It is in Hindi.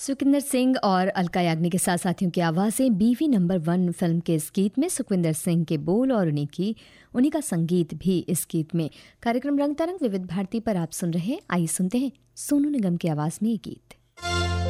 सुखविंदर सिंह और अलका याग्निक के साथ साथियों की आवाज़ें बीवी नंबर 1 फिल्म के इस गीत में, सुखविंदर सिंह के बोल और उन्हीं का संगीत भी इस गीत में। कार्यक्रम रंग तरंग विविध भारती पर आप सुन रहे हैं। आइए सुनते हैं सोनू निगम की आवाज़ में ये गीत।